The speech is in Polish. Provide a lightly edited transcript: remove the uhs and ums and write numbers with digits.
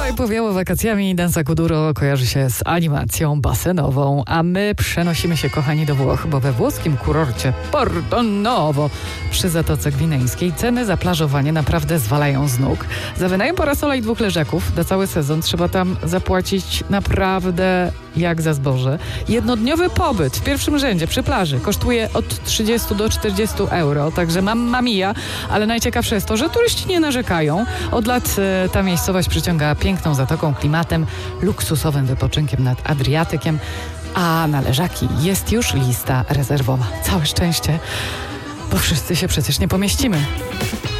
Oj, powiało wakacjami. Danza Kuduro kojarzy się z animacją basenową, a my przenosimy się, kochani, do Włoch, bo we włoskim kurorcie Portonovo przy Zatoce Gwineńskiej ceny za plażowanie naprawdę zwalają z nóg. Za wynajem parasola i 2 leżaków na cały sezon trzeba tam zapłacić naprawdę jak za zboże. Jednodniowy pobyt w pierwszym rzędzie przy plaży kosztuje od 30 do 40 euro, także mamma mia, ale najciekawsze jest to, że turyści nie narzekają. Od lat ta miejscowość przyciąga piękną zatoką, klimatem, luksusowym wypoczynkiem nad Adriatykiem, a na leżaki jest już lista rezerwowa. Całe szczęście, bo wszyscy się przecież nie pomieścimy.